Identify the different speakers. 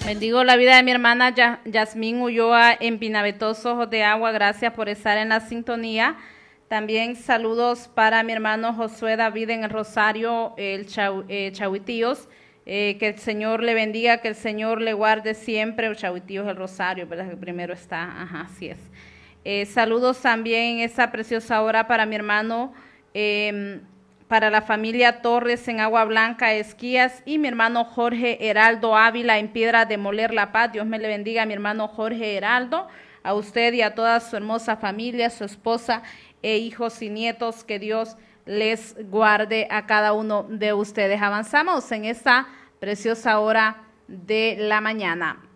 Speaker 1: Bendigo la vida de mi hermana Yasmín Ulloa en Pinavetoso, Ojos de Agua. Gracias por estar en la sintonía. También saludos para mi hermano Josué David en el Rosario, el Chahuitíos. Que el Señor le bendiga, que el Señor le guarde siempre. El Chahuitíos, el Rosario, ¿verdad? Que primero está. Ajá, así es. Saludos también en esa preciosa hora para mi hermano, para la familia Torres en Agua Blanca, Esquías, y mi hermano Jorge Heraldo Ávila en Piedra de Moler, La Paz. Dios me le bendiga a mi hermano Jorge Heraldo, a usted y a toda su hermosa familia, su esposa e hijos y nietos. Que Dios les guarde a cada uno de ustedes. Avanzamos en esta preciosa hora de la mañana.